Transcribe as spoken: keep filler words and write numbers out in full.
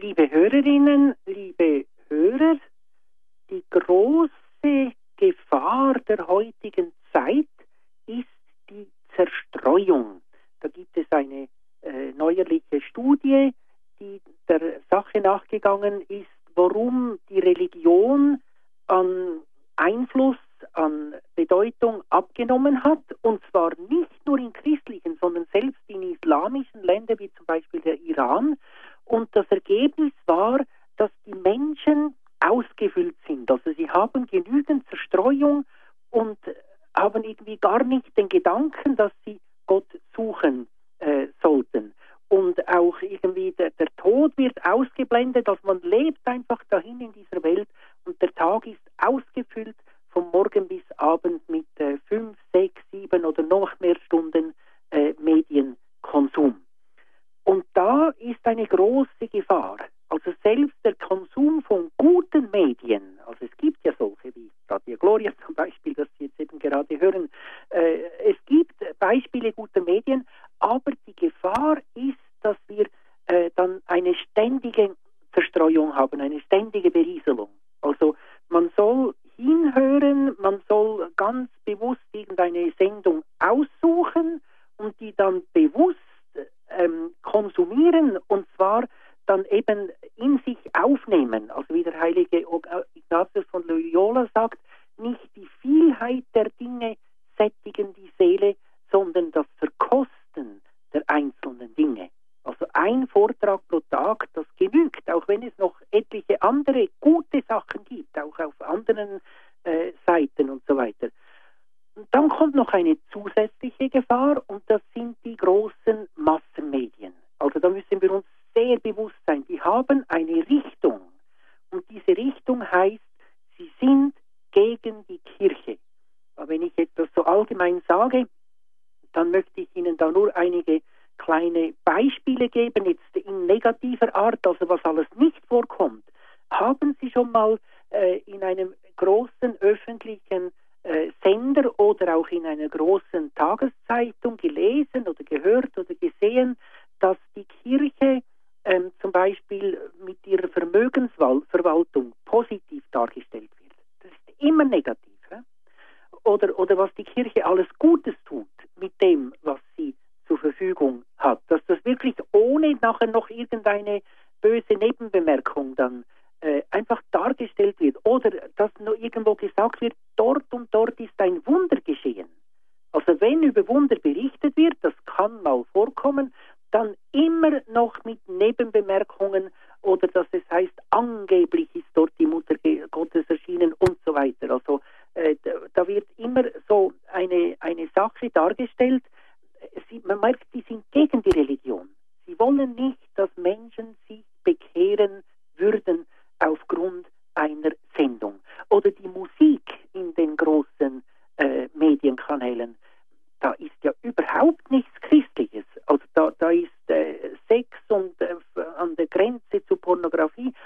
Liebe Hörerinnen, liebe Hörer, die große Gefahr der heutigen Zeit ist die Zerstreuung. Da gibt es eine äh, neuerliche Studie, die der Sache nachgegangen ist, warum die Religion an Einfluss, an Bedeutung abgenommen hat, und zwar nicht nur in christlichen, sondern selbst in islamischen Ländern wie zum Beispiel der Iran. Und das Ergebnis war, dass die Menschen ausgefüllt sind. Also sie haben genügend Zerstreuung und haben irgendwie gar nicht den Gedanken, dass sie Gott suchen äh, sollten. Und auch irgendwie der, der Tod wird ausgeblendet, dass man lebt einfach dahin in dieser Welt und der Tag ist ausgefüllt vom Morgen bis Abend mit äh, fünf, sechs, sieben oder noch mehr Stunden äh, Medienkonsum. Und da ist eine große Gefahr. Also selbst der Konsum von guten Medien, also es gibt ja solche wie Radio Gloria zum Beispiel, das Sie jetzt eben gerade hören, äh, es gibt Beispiele guter Medien, aber die Gefahr ist, dass wir äh, dann eine ständige Zerstreuung haben, eine ständige Berieselung. Also man soll hinhören, man soll ganz bewusst irgendeine Sendung aussuchen und die dann bewusst ähm, konsumieren und zwar dann eben in sich aufnehmen. Also wie der heilige Ignatius von Loyola sagt, nicht die Vielheit der Dinge sättigen die Seele, sondern das Verkosten der einzelnen Dinge. Also ein Vortrag pro Tag, das genügt, auch wenn es noch etliche andere gute Sachen gibt, auch auf anderen äh, Seiten und so weiter. Und dann kommt noch eine zusätzliche Gefahr und das sind die großen Massenmedien. Also da müssen wir uns sehr bewusst sein, die haben eine Richtung und diese Richtung heißt, sie sind gegen die Kirche. Aber wenn ich etwas so allgemein sage, dann möchte ich Ihnen da nur einige kleine Beispiele geben, jetzt in negativer Art, also was alles nicht vorkommt. Haben Sie schon mal äh, in einem großen öffentlichen äh, Sender oder auch in einer großen Tageszeitung gelesen oder gehört oder gesehen, dass die Kirche ähm, zum Beispiel mit ihrer Vermögensverwaltung positiv dargestellt wird? Das ist immer negativ. Ja? Oder, oder was die Kirche alles Gutes tut mit dem, was sie zur Verfügung hat, dass das wirklich ohne nachher noch irgendeine böse Nebenbemerkung dann äh, einfach dargestellt wird oder dass nur irgendwo gesagt wird, dort und dort ist ein Wunder geschehen. Also wenn über Wunder berichtet wird, das kann mal vorkommen, dann immer noch mit Nebenbemerkungen oder dass es heißt, angeblich ist dort die Mutter Gottes erschienen und so weiter. Also äh, da wird immer so eine, eine Sache dargestellt. Sie, man merkt, die sind gegen die Religion. Sie wollen nicht, dass Menschen sich bekehren würden aufgrund einer Sendung. Oder die Musik in den großen äh, Medienkanälen. Da ist ja überhaupt nichts Christliches. Also da, da ist äh, Sex und äh, an der Grenze zu Pornografie.